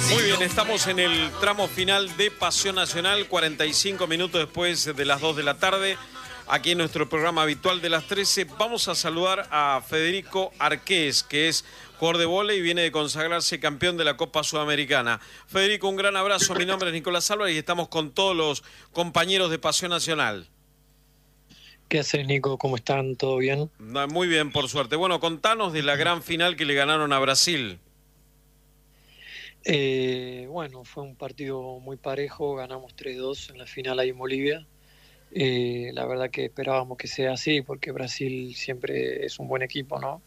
Muy bien, estamos en el tramo final de Pasión Nacional, 45 minutos después de las 2 de la tarde. Aquí en nuestro programa habitual de las 13 vamos a saludar a Federico Arqués, que es jugador de vóley y viene de consagrarse campeón de la Copa Sudamericana. Federico, un gran abrazo. Mi nombre es Nicolás Álvarez y estamos con todos los compañeros de Pasión Nacional. ¿Qué haces, Nico? ¿Cómo están? ¿Todo bien? Muy bien, por suerte. Bueno, contanos de la gran final que le ganaron a Brasil. Bueno, fue un partido muy parejo, ganamos 3-2 en la final ahí en Bolivia. La verdad que esperábamos que sea así, porque Brasil siempre es un buen equipo, ¿no?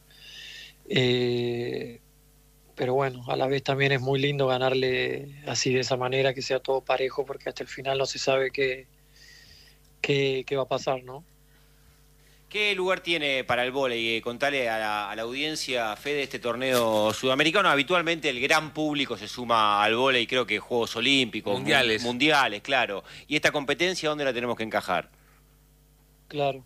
Pero bueno, a la vez también es muy lindo ganarle así de esa manera, que sea todo parejo, porque hasta el final no se sabe qué va a pasar, ¿no? ¿Qué lugar tiene para el vóley? Contale a la audiencia, Fede, este torneo sudamericano. Habitualmente el gran público se suma al vóley, creo que Juegos Olímpicos, mundiales, claro. ¿Y esta competencia dónde la tenemos que encajar? Claro.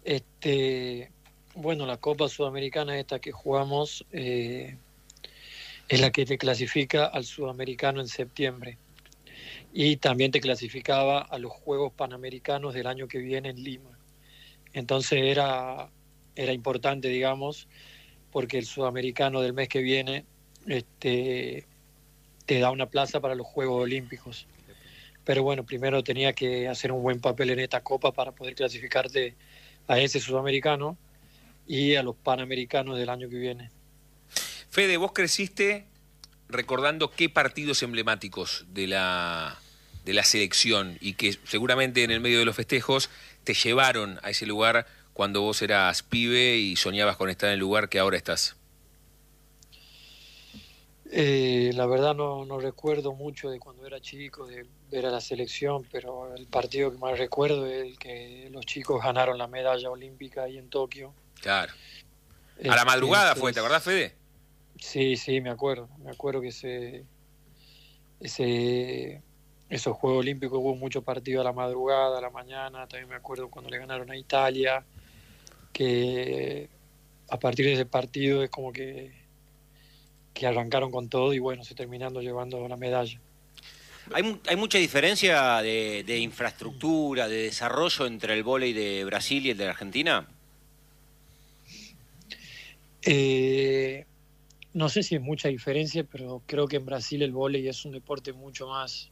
Bueno, la Copa Sudamericana esta que jugamos es la que te clasifica al Sudamericano en septiembre. Y también te clasificaba a los Juegos Panamericanos del año que viene en Lima. Entonces era importante, digamos, porque el sudamericano del mes que viene te da una plaza para los Juegos Olímpicos. Pero bueno, primero tenía que hacer un buen papel en esta Copa para poder clasificarte a ese sudamericano y a los Panamericanos del año que viene. Fede, vos creciste recordando qué partidos emblemáticos de la selección y que seguramente en el medio de los festejos te llevaron a ese lugar cuando vos eras pibe y soñabas con estar en el lugar que ahora estás. La verdad no recuerdo mucho de cuando era chico, de ver a la selección, pero el partido que más recuerdo es el que los chicos ganaron la medalla olímpica ahí en Tokio. Claro. A la madrugada fue, ¿te acordás, Fede? Sí, me acuerdo que esos Juegos Olímpicos hubo muchos partidos a la madrugada, a la mañana. También me acuerdo cuando le ganaron a Italia, que a partir de ese partido es como que arrancaron con todo y bueno, se terminando llevando la medalla. ¿Hay mucha diferencia de infraestructura, de desarrollo entre el vóley de Brasil y el de la Argentina? No sé si es mucha diferencia, pero creo que en Brasil el vóley es un deporte mucho más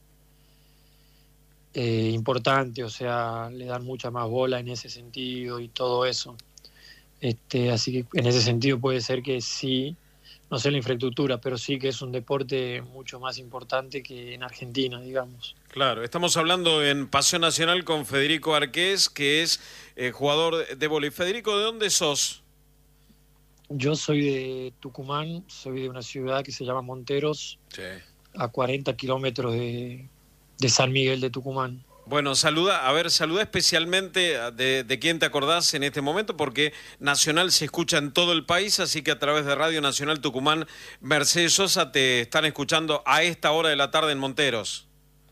importante, o sea, le dan mucha más bola en ese sentido y todo eso. Así que en ese sentido puede ser que sí, no sé la infraestructura, pero sí que es un deporte mucho más importante que en Argentina, digamos. Claro, estamos hablando en Pasión Nacional con Federico Arqués, que es jugador de vóley. Federico, ¿de dónde sos? Yo soy de Tucumán, soy de una ciudad que se llama Monteros, sí, a 40 kilómetros de San Miguel de Tucumán. Bueno, saluda especialmente de quién te acordás en este momento, porque Nacional se escucha en todo el país, así que a través de Radio Nacional Tucumán, Mercedes Sosa te están escuchando a esta hora de la tarde en Monteros.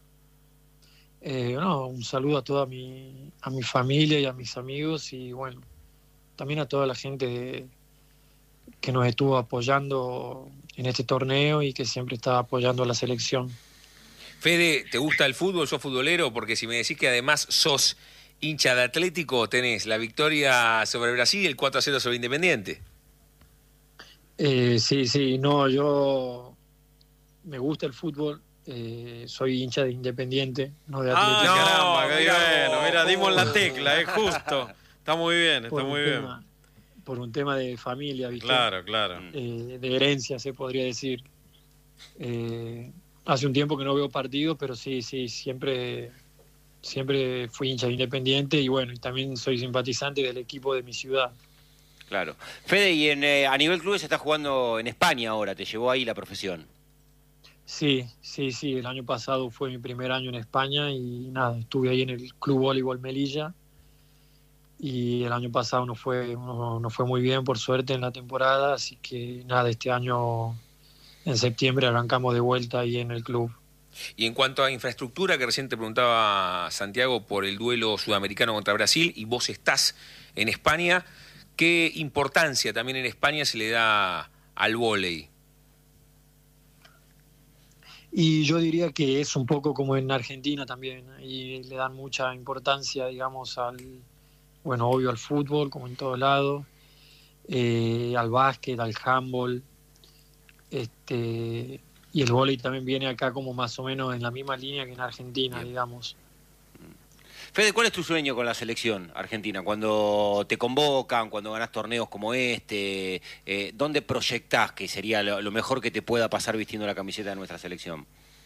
Un saludo a toda mi familia y a mis amigos y bueno, también a toda la gente que nos estuvo apoyando en este torneo y que siempre está apoyando a la selección. Fede, ¿te gusta el fútbol? ¿Sos futbolero? Porque si me decís que además sos hincha de Atlético, tenés la victoria sobre Brasil y el 4-0 sobre Independiente. Sí, no, yo me gusta el fútbol, soy hincha de Independiente, no de Atlético. Caramba, mira, dimos la tecla, justo. Está muy bien, está muy bien. Por un tema de familia, ¿viste? Claro. De herencia, se podría decir. Hace un tiempo que no veo partidos, pero sí, siempre fui hincha de Independiente y bueno, y también soy simpatizante del equipo de mi ciudad. Claro. Fede, y a nivel clubes está jugando en España ahora, ¿te llevó ahí la profesión? Sí, el año pasado fue mi primer año en España y nada, estuve ahí en el Club Voleibol Melilla y el año pasado no fue muy bien, por suerte, en la temporada, así que nada, este año en septiembre arrancamos de vuelta ahí en el club. Y en cuanto a infraestructura, que recién te preguntaba Santiago por el duelo sudamericano contra Brasil, y vos estás en España, ¿qué importancia también en España se le da al vóley? Y yo diría que es un poco como en Argentina también, y le dan mucha importancia, digamos, bueno, obvio al fútbol, como en todos lados, al básquet, al handball, y el vóley también viene acá como más o menos en la misma línea que en Argentina, Bien. digamos. Fede, ¿cuál es tu sueño con la selección argentina? Cuando te convocan, cuando ganás torneos como este, ¿dónde proyectás que sería lo mejor que te pueda pasar vistiendo la camiseta de nuestra selección?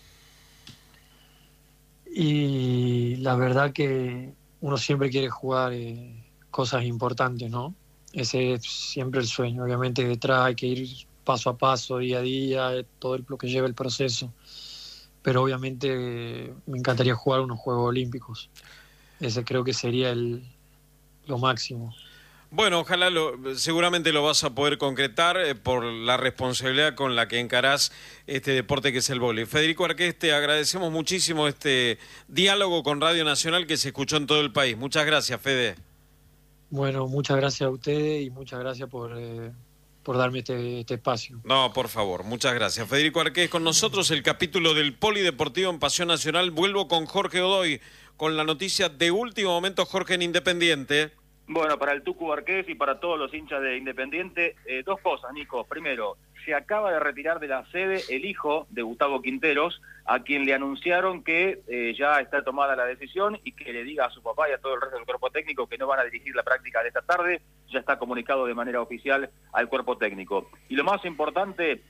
Y la verdad que uno siempre quiere jugar cosas importantes, ¿no? Ese es siempre el sueño. Obviamente detrás hay que ir paso a paso, día a día, todo lo que lleva el proceso. Pero obviamente me encantaría jugar unos Juegos Olímpicos. Ese creo que sería lo máximo. Bueno, ojalá seguramente lo vas a poder concretar por la responsabilidad con la que encarás este deporte que es el vóley. Federico Arqués, te agradecemos muchísimo este diálogo con Radio Nacional que se escuchó en todo el país. Muchas gracias, Fede. Bueno, muchas gracias a ustedes y muchas gracias por darme este espacio. No, por favor, muchas gracias. Federico Arqués con nosotros, el capítulo del Polideportivo en Pasión Nacional. Vuelvo con Jorge Godoy, con la noticia de último momento, Jorge, en Independiente. Bueno, para el Tucu Arqués y para todos los hinchas de Independiente, dos cosas, Nico. Primero, se acaba de retirar de la sede el hijo de Gustavo Quinteros, a quien le anunciaron que ya está tomada la decisión y que le diga a su papá y a todo el resto del cuerpo técnico que no van a dirigir la práctica de esta tarde. Ya está comunicado de manera oficial al cuerpo técnico. Y lo más importante,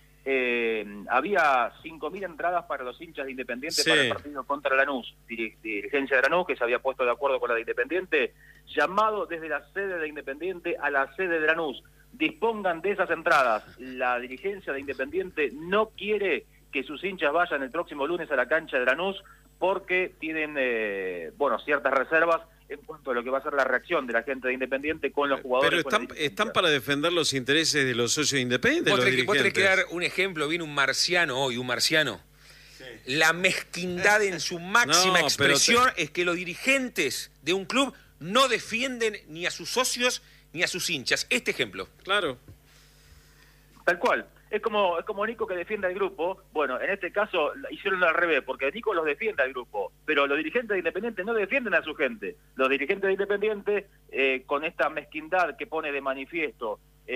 había 5.000 entradas para los hinchas de Independiente para el partido contra Lanús, dirigencia de Lanús que se había puesto de acuerdo con la de Independiente, llamado desde la sede de Independiente a la sede de Lanús, dispongan de esas entradas. La dirigencia de Independiente no quiere que sus hinchas vayan el próximo lunes a la cancha de Lanús porque tienen ciertas reservas en cuanto a lo que va a ser la reacción de la gente de Independiente con los jugadores. Pero están para defender los intereses de los socios independientes. Vos tenés que dar un ejemplo, viene un marciano hoy, Sí. La mezquindad en su máxima expresión es que los dirigentes de un club no defienden ni a sus socios ni a sus hinchas. Este ejemplo. Claro. Tal cual. Es como Nico que defiende al grupo. Bueno, en este caso hicieron al revés, porque Nico los defiende al grupo, pero los dirigentes de Independiente no defienden a su gente. Los dirigentes de Independiente, con esta mezquindad que pone de manifiesto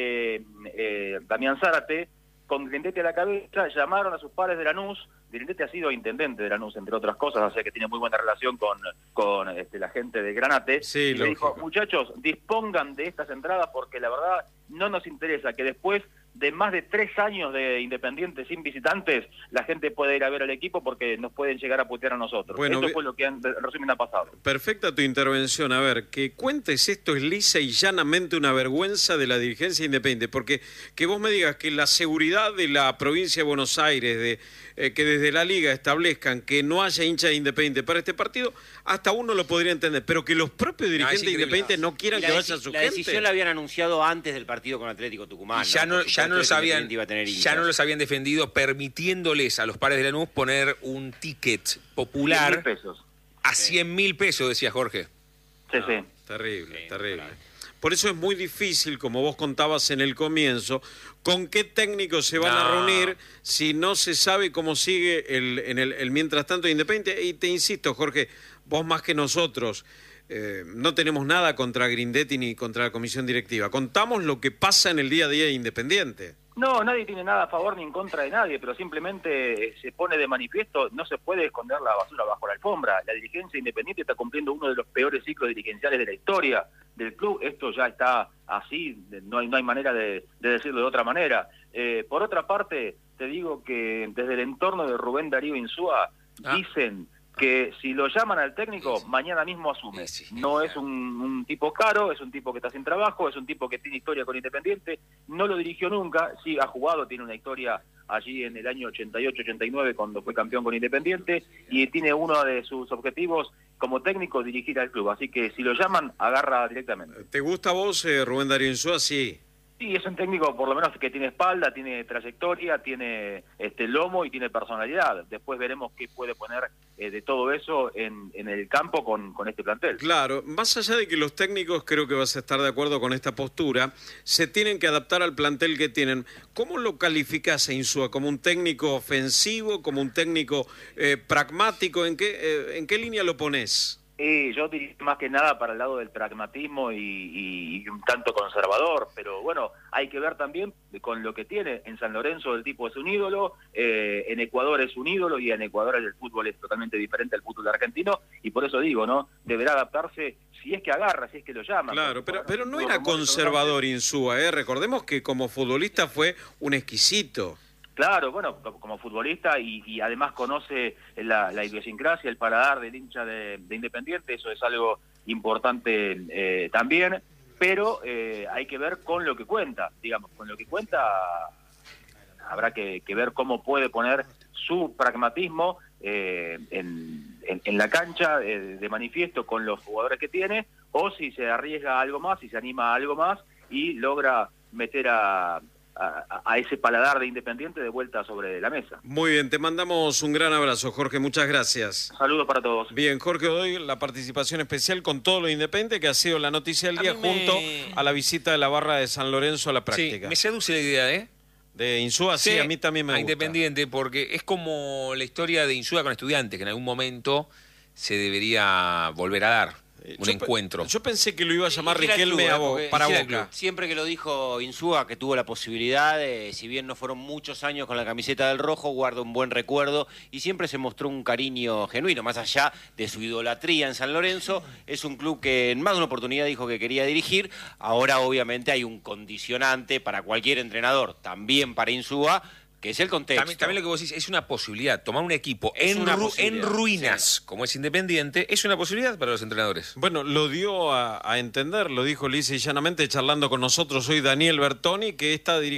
Damián Zárate, con Grindetti a la cabeza, llamaron a sus pares de Lanús. Grindetti ha sido intendente de Lanús, entre otras cosas, o sea que tiene muy buena relación con la gente de Granate. Sí, y le dijo, muchachos, dispongan de estas entradas porque la verdad no nos interesa que después de más de 3 años de Independiente sin visitantes, la gente puede ir a ver al equipo porque nos pueden llegar a putear a nosotros. Bueno, esto fue lo que en resumen ha pasado. Perfecta tu intervención. A ver, que cuentes esto es lisa y llanamente una vergüenza de la dirigencia independiente, porque que vos me digas que la seguridad de la provincia de Buenos Aires, que desde la Liga establezcan que no haya hincha de Independiente para este partido, hasta uno lo podría entender, pero que los propios dirigentes de Independiente no quieran que vaya su gente. La decisión la habían anunciado antes del partido con Atlético Tucumán. Y ya no los habían defendido, permitiéndoles a los pares de Lanús poner un ticket popular 100.000 pesos. A 100.000 pesos, decía Jorge. Sí. Terrible. Por eso es muy difícil, como vos contabas en el comienzo, con qué técnicos se van a reunir si no se sabe cómo sigue el mientras tanto Independiente. Y te insisto, Jorge, vos más que nosotros, no tenemos nada contra Grindetti ni contra la comisión directiva. Contamos lo que pasa en el día a día de Independiente. No, nadie tiene nada a favor ni en contra de nadie, pero simplemente se pone de manifiesto, no se puede esconder la basura bajo la alfombra. La dirigencia independiente está cumpliendo uno de los peores ciclos dirigenciales de la historia del club. Esto ya está así, no hay manera de decirlo de otra manera. Por otra parte, te digo que desde el entorno de Rubén Darío Insúa dicen que si lo llaman al técnico, mañana mismo asume. No es un tipo caro, es un tipo que está sin trabajo, es un tipo que tiene historia con Independiente, no lo dirigió nunca, sí ha jugado, tiene una historia allí en el año 88-89 cuando fue campeón con Independiente, y tiene uno de sus objetivos como técnico dirigir al club, así que si lo llaman, agarra directamente. ¿Te gusta a vos, Rubén Darío Insúa? Sí. Sí, es un técnico por lo menos que tiene espalda, tiene trayectoria, tiene lomo y tiene personalidad. Después veremos qué puede poner de todo eso en el campo con este plantel. Claro, más allá de que los técnicos, creo que vas a estar de acuerdo con esta postura, se tienen que adaptar al plantel que tienen. ¿Cómo lo calificás a Insúa? ¿Como un técnico ofensivo, como un técnico pragmático? ¿En qué línea lo ponés? Yo diría más que nada para el lado del pragmatismo y un tanto conservador, pero bueno, hay que ver también con lo que tiene. En San Lorenzo el tipo es un ídolo, en Ecuador es un ídolo y en Ecuador el fútbol es totalmente diferente al fútbol argentino y por eso digo, ¿no? Deberá adaptarse si es que agarra, si es que lo llama. Claro, pero no era conservador Insúa, ¿eh? Recordemos que como futbolista fue un exquisito. Claro, bueno, como futbolista y además conoce la idiosincrasia, el paladar del hincha de Independiente, eso es algo importante también, pero hay que ver con lo que cuenta, digamos, con lo que cuenta habrá que ver cómo puede poner su pragmatismo en la cancha de manifiesto con los jugadores que tiene, o si se arriesga a algo más, si se anima a algo más y logra meter a ese paladar de Independiente de vuelta sobre la mesa. Muy bien, te mandamos un gran abrazo, Jorge, muchas gracias. Saludos para todos. Bien, Jorge Godoy, la participación especial con todo lo Independiente, que ha sido la noticia del día junto a la visita de la barra de San Lorenzo a la práctica. Sí, me seduce la idea, ¿eh? De Insúa, sí, a mí también me gusta. Independiente, porque es como la historia de Insúa con Estudiantes, que en algún momento se debería volver a dar. Un encuentro. Yo pensé que lo iba a llamar Riquelme para Boca. Siempre que lo dijo Insúa, que tuvo la posibilidad, si bien no fueron muchos años con la camiseta del rojo, guarda un buen recuerdo y siempre se mostró un cariño genuino, más allá de su idolatría en San Lorenzo. Es un club que en más de una oportunidad dijo que quería dirigir. Ahora obviamente hay un condicionante para cualquier entrenador, también para Insúa, que es el contexto. También lo que vos decís es una posibilidad. Tomar un equipo en ruinas, como es Independiente, es una posibilidad para los entrenadores. Bueno, lo dio a entender, lo dijo lisa y llanamente charlando con nosotros hoy Daniel Bertoni, que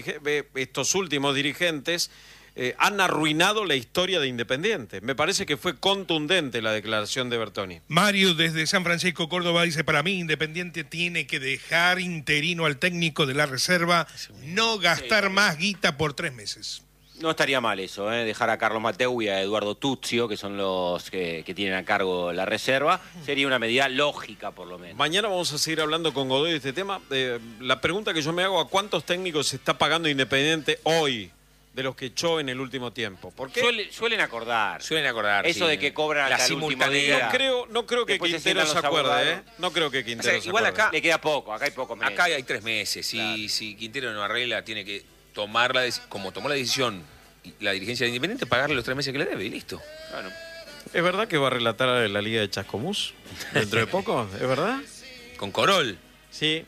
estos últimos dirigentes han arruinado la historia de Independiente. Me parece que fue contundente la declaración de Bertoni. Mario desde San Francisco, Córdoba, dice: para mí Independiente tiene que dejar interino al técnico de la reserva, no gastar más guita por 3 meses. No estaría mal eso, dejar a Carlos Mateu y a Eduardo Tuzio, que son los que tienen a cargo la reserva. Sería una medida lógica, por lo menos. Mañana vamos a seguir hablando con Godoy de este tema. La pregunta que yo me hago: ¿a cuántos técnicos se está pagando Independiente hoy de los que echó en el último tiempo? ¿Por qué? Suelen acordar. sí. Eso de que cobran hasta el último día. No creo que Quintero se acuerde, No creo que Quintero se acuerde. Acá le queda poco, acá hay pocos meses. Acá hay 3 meses. Claro. Si Quintero no arregla, tiene que tomar como tomó la decisión la dirigencia de Independiente, pagarle los 3 meses que le debe y listo. Claro. ¿Es verdad que va a relatar la Liga de Chascomús dentro de poco? ¿Es verdad? Con Corol. Sí.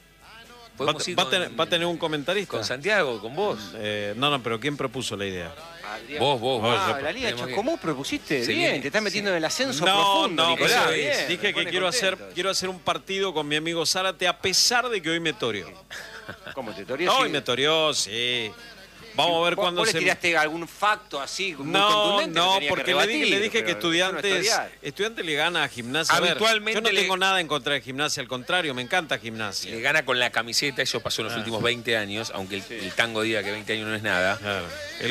¿Va a tener un comentarista? ¿Con Santiago? ¿Con vos? No, pero ¿quién propuso la idea? Vos. La Liga de Chascomús propusiste. Bien, te estás metiendo en el ascenso profundo, No, Nicolás. Dije que quiero hacer un partido con mi amigo Zárate, a pesar de que hoy me toreó. ¿Cómo te toreó? Hoy me toreó, sí. Vamos a ver cuándo ¿Vos le tiraste algún facto así muy contundente? No, porque le dije que Estudiantes le gana a Gimnasia. Habitualmente yo no tengo nada en contra de Gimnasia, al contrario, me encanta Gimnasia. Le gana con la camiseta, eso pasó en los últimos 20 años, aunque el tango diga que 20 años no es nada. Claro.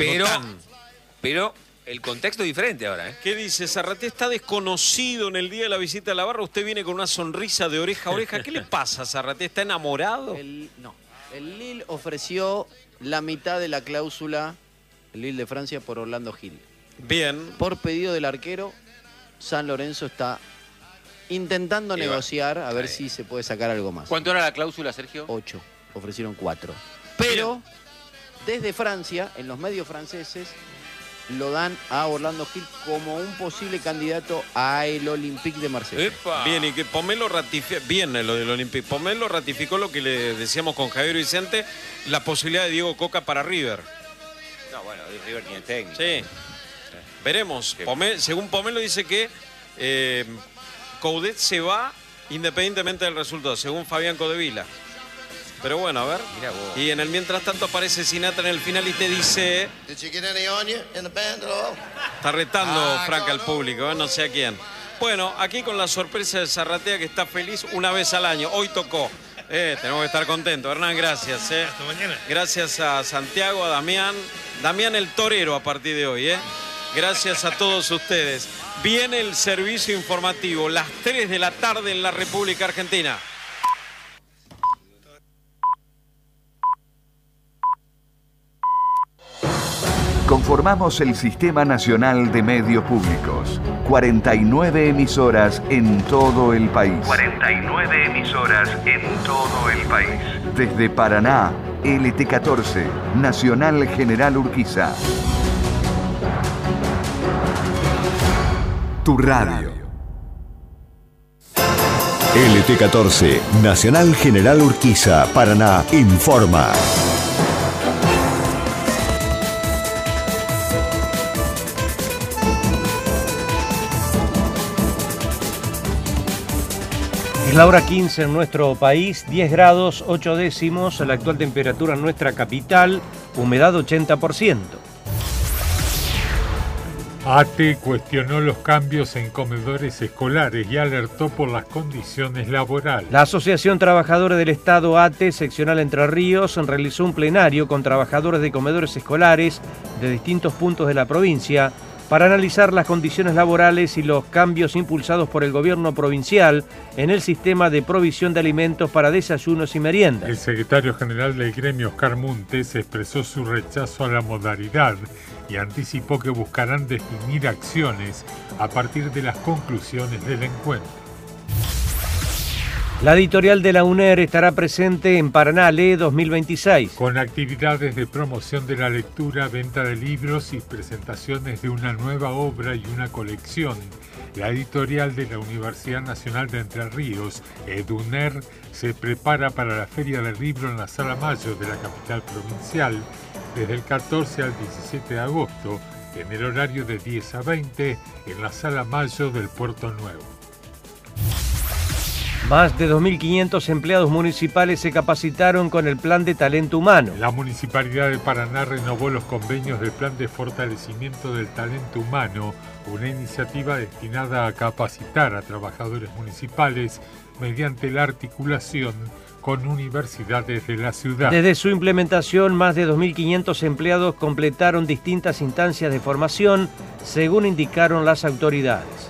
Pero el contexto es diferente ahora. ¿Qué dice? Zarratea está desconocido en el día de la visita a la barra. Usted viene con una sonrisa de oreja a oreja. ¿Qué le pasa, Zarratea? ¿Está enamorado? No. El Lille ofreció la mitad de la cláusula, el Lille de Francia, por Orlando Gil. Bien. Por pedido del arquero, San Lorenzo está intentando negociar a ver si se puede sacar algo más. ¿Cuánto era la cláusula, Sergio? 8. Ofrecieron 4. Pero desde Francia, en los medios franceses, lo dan a Orlando Gil como un posible candidato a el Olympique de Marsella. ¡Epa! Bien, y que Pomelo ratificó, bien lo del Olympique. Pomelo ratificó lo que le decíamos con Javier Vicente, la posibilidad de Diego Coca para River. No, bueno, River tiene técnico. Sí. Veremos. Según Pomelo dice que Coudet se va independientemente del resultado, según Fabián Codevila. Pero bueno, a ver. Mirá vos. Y en el mientras tanto aparece Sinatra en el final y te dice... Está retando Franca al público, no sé a quién. Bueno, aquí con la sorpresa de Zarratea, que está feliz una vez al año. Hoy tocó. Tenemos que estar contentos. Hernán, gracias. Hasta mañana. Gracias a Santiago, a Damián. Damián el torero a partir de hoy. Gracias a todos ustedes. Viene el servicio informativo, las 3 de la tarde en la República Argentina. Conformamos el Sistema Nacional de Medios Públicos. 49 emisoras en todo el país. 49 emisoras en todo el país. Desde Paraná, LT14, Nacional General Urquiza. Tu radio. LT14, Nacional General Urquiza, Paraná, informa. Es la hora 15 en nuestro país, 10 grados 8 décimos, la actual temperatura en nuestra capital, humedad 80%. ATE cuestionó los cambios en comedores escolares y alertó por las condiciones laborales. La Asociación Trabajadores del Estado ATE, seccional Entre Ríos, realizó un plenario con trabajadores de comedores escolares de distintos puntos de la provincia para analizar las condiciones laborales y los cambios impulsados por el gobierno provincial en el sistema de provisión de alimentos para desayunos y meriendas. El secretario general del gremio, Oscar Muntes, expresó su rechazo a la modalidad y anticipó que buscarán definir acciones a partir de las conclusiones del encuentro. La editorial de la UNER estará presente en Paraná Lee 2026. Con actividades de promoción de la lectura, venta de libros y presentaciones de una nueva obra y una colección. La editorial de la Universidad Nacional de Entre Ríos, EDUNER, se prepara para la Feria del Libro en la Sala Mayo de la capital provincial desde el 14 al 17 de agosto, en el horario de 10 a 20, en la Sala Mayo del Puerto Nuevo. Más de 2.500 empleados municipales se capacitaron con el Plan de Talento Humano. La Municipalidad de Paraná renovó los convenios del Plan de Fortalecimiento del Talento Humano, una iniciativa destinada a capacitar a trabajadores municipales mediante la articulación con universidades de la ciudad. Desde su implementación, más de 2.500 empleados completaron distintas instancias de formación, según indicaron las autoridades.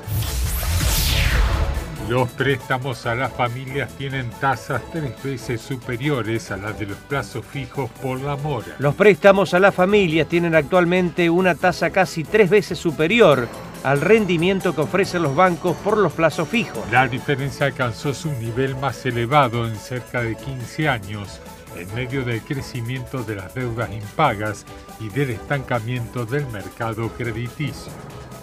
Los préstamos a las familias tienen tasas 3 veces superiores a las de los plazos fijos por la mora. Los préstamos a las familias tienen actualmente una tasa casi 3 veces superior al rendimiento que ofrecen los bancos por los plazos fijos. La diferencia alcanzó su nivel más elevado en cerca de 15 años, en medio del crecimiento de las deudas impagas y del estancamiento del mercado crediticio.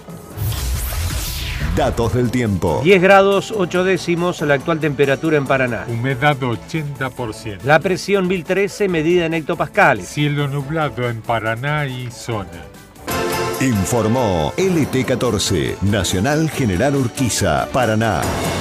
Datos del tiempo. 10 grados 8 décimos la actual temperatura en Paraná. Humedad 80%. La presión 1013 medida en hectopascales. Cielo nublado en Paraná y zona. Informó LT14, Nacional General Urquiza, Paraná.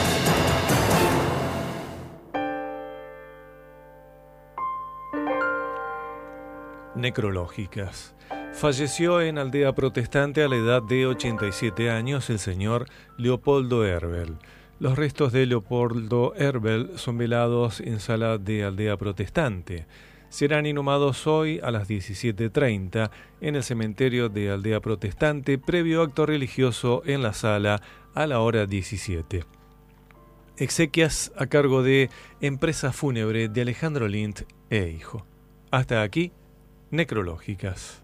Necrológicas. Falleció en Aldea Protestante a la edad de 87 años el señor Leopoldo Herbel. Los restos de Leopoldo Herbel son velados en sala de Aldea Protestante. Serán inhumados hoy a las 17:30 en el cementerio de Aldea Protestante, previo acto religioso en la sala a la hora 17. Exequias a cargo de Empresa Fúnebre de Alejandro Lint e Hijo. Hasta aquí, Necrológicas.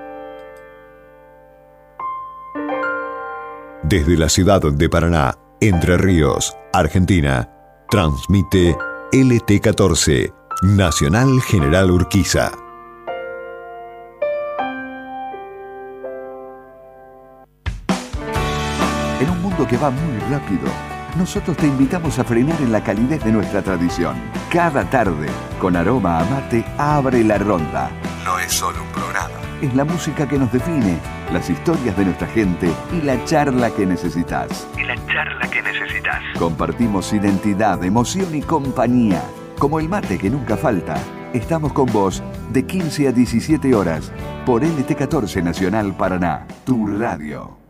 Desde la ciudad de Paraná, Entre Ríos, Argentina, transmite LT14, Nacional General Urquiza. En un mundo que va muy rápido, nosotros te invitamos a frenar en la calidez de nuestra tradición. Cada tarde, con aroma a mate, abre la ronda. No es solo un programa. Es la música que nos define, las historias de nuestra gente y la charla que necesitas. Compartimos identidad, emoción y compañía. Como el mate que nunca falta, estamos con vos de 15 a 17 horas por LT14 Nacional Paraná, tu radio.